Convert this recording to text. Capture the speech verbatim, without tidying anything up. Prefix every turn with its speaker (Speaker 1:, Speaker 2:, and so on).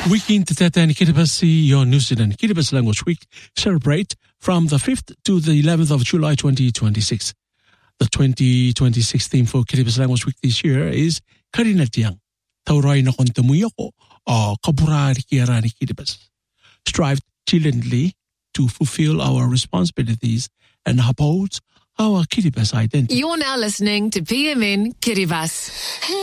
Speaker 1: Weekend Tata and Kiribati, your New Zealand Kiribati Language Week celebrate from the fifth to the eleventh of July twenty twenty-six. The twenty twenty-six theme for Kiribati Language Week this year is Karinatiang. Taurai na kontemuyako o kaburari kiarani Kiribati. Strive diligently to fulfill our responsibilities and uphold our Kiribati identity.
Speaker 2: You're now listening to P M N Kiribati.